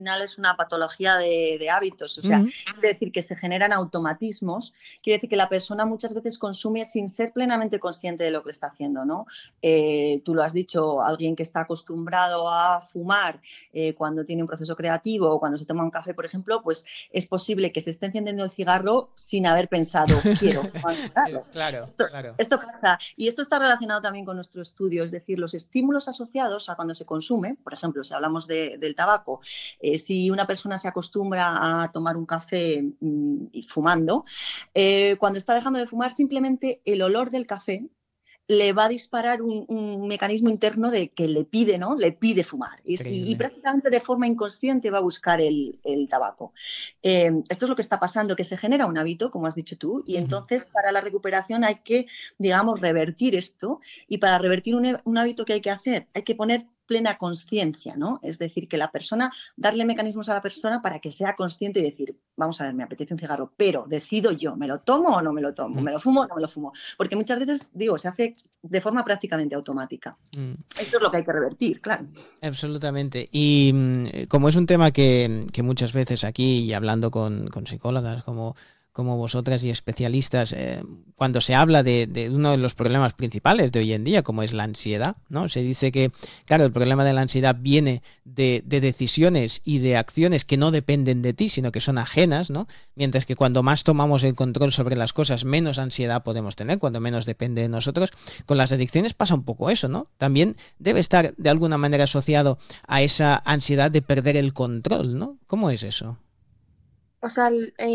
final es una patología de hábitos, o sea, quiere decir que se generan automatismos, quiere decir que la persona muchas veces consume sin ser plenamente consciente de lo que está haciendo, ¿no? Tú lo has dicho, alguien que está acostumbrado a fumar cuando tiene un proceso creativo o cuando se toma un café, por ejemplo, pues es posible que se esté encendiendo el cigarro sin haber pensado, quiero fumar un cigarro. Claro. Esto pasa, y esto está relacionado también con nuestro estudio, es decir, los estímulos asociados a cuando se consume, por ejemplo, si hablamos del tabaco, si una persona se acostumbra a tomar un café fumando, cuando está dejando de fumar, simplemente el olor del café le va a disparar un mecanismo interno de que le pide, ¿no? Le pide fumar. Y prácticamente de forma inconsciente va a buscar el tabaco. Esto es lo que está pasando, que se genera un hábito, como has dicho tú, y entonces para la recuperación hay que, digamos, revertir esto. Y para revertir un hábito, ¿qué hay que hacer? Hay que poner plena conciencia, ¿no? Es decir, que la persona, darle mecanismos a la persona para que sea consciente y decir, vamos a ver, me apetece un cigarro, pero decido yo, ¿me lo tomo o no me lo tomo? ¿Me lo fumo o no me lo fumo? Porque muchas veces, digo, se hace de forma prácticamente automática. Esto es lo que hay que revertir, claro. Absolutamente. Y como es un tema que muchas veces aquí, y hablando con psicólogas como vosotras y especialistas, cuando se habla de uno de los problemas principales de hoy en día, como es la ansiedad, ¿no? Se dice que, claro, el problema de la ansiedad viene de decisiones y de acciones que no dependen de ti, sino que son ajenas, ¿no? Mientras que cuando más tomamos el control sobre las cosas, menos ansiedad podemos tener, cuando menos depende de nosotros. Con las adicciones pasa un poco eso, ¿no? También debe estar de alguna manera asociado a esa ansiedad de perder el control, ¿no? ¿Cómo es eso? O sea,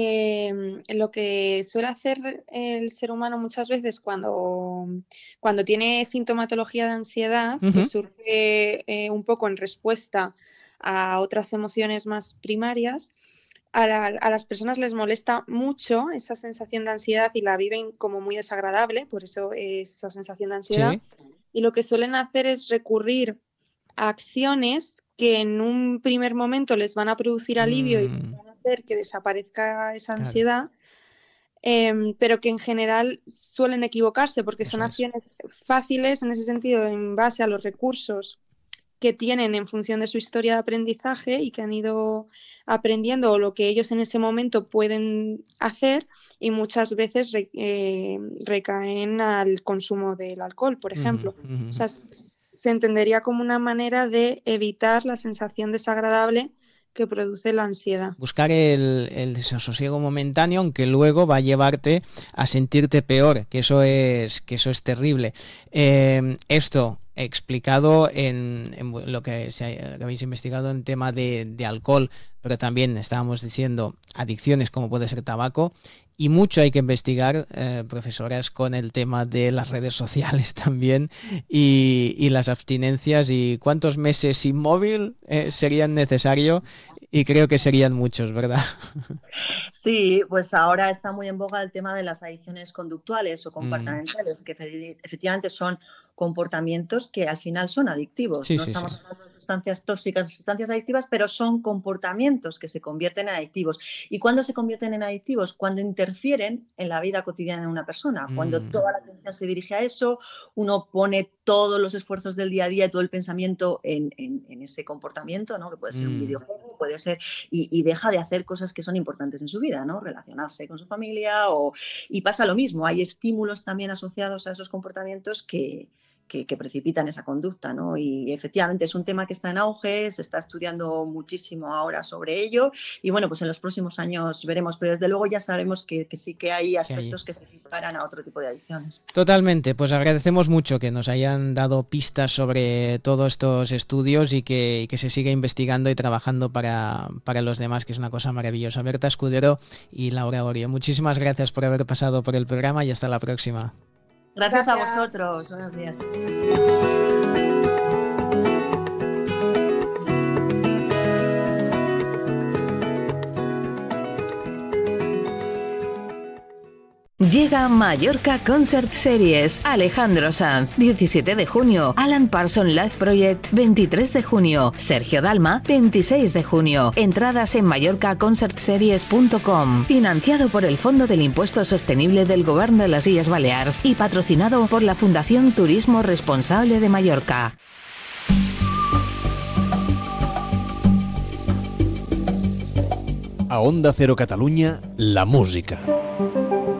lo que suele hacer el ser humano muchas veces cuando tiene sintomatología de ansiedad, que surge un poco en respuesta a otras emociones más primarias, a las personas les molesta mucho esa sensación de ansiedad y la viven como muy desagradable, por eso es esa sensación de ansiedad. Sí. Y lo que suelen hacer es recurrir a acciones que en un primer momento les van a producir alivio y van a hacer que desaparezca esa ansiedad, pero que en general suelen equivocarse porque eso son acciones fáciles en ese sentido, en base a los recursos que tienen en función de su historia de aprendizaje y que han ido aprendiendo o lo que ellos en ese momento pueden hacer, y muchas veces recaen al consumo del alcohol, por ejemplo. O sea, se entendería como una manera de evitar la sensación desagradable que produce la ansiedad. Buscar el desasosiego momentáneo, aunque luego va a llevarte a sentirte peor, que eso es terrible. Esto explicado en lo que habéis investigado en tema de alcohol, pero también estábamos diciendo adicciones como puede ser tabaco, y mucho hay que investigar, profesoras, con el tema de las redes sociales también y las abstinencias, y cuántos meses sin móvil serían necesarios, y creo que serían muchos, ¿verdad? Sí, pues ahora está muy en boga el tema de las adicciones conductuales o comportamentales, que efectivamente son comportamientos que al final son adictivos. No estamos hablando de sustancias tóxicas, sustancias adictivas, pero son comportamientos que se convierten en adictivos. ¿Y cuándo se convierten en adictivos? Cuando interfieren en la vida cotidiana de una persona, cuando toda la atención se dirige a eso, uno pone todos los esfuerzos del día a día y todo el pensamiento en ese comportamiento, ¿no? Que puede ser un videojuego, puede ser, y deja de hacer cosas que son importantes en su vida, ¿no? Relacionarse con su familia, y pasa lo mismo, hay estímulos también asociados a esos comportamientos que precipitan esa conducta, ¿no? Y efectivamente es un tema que está en auge, se está estudiando muchísimo ahora sobre ello, y bueno, pues en los próximos años veremos, pero desde luego ya sabemos que sí que hay aspectos que se equiparan a otro tipo de adicciones. Totalmente, pues agradecemos mucho que nos hayan dado pistas sobre todos estos estudios y que se siga investigando y trabajando para los demás, que es una cosa maravillosa. Berta Escudero y Laura Orio, muchísimas gracias por haber pasado por el programa y hasta la próxima. Gracias a vosotros. Buenos días. Llega Mallorca Concert Series, Alejandro Sanz, 17 de junio, Alan Parsons Live Project, 23 de junio, Sergio Dalma, 26 de junio. Entradas en mallorcaconcertseries.com, financiado por el Fondo del Impuesto Sostenible del Govern de las Illes Balears y patrocinado por la Fundación Turismo Responsable de Mallorca. A Onda Cero Catalunya, la música.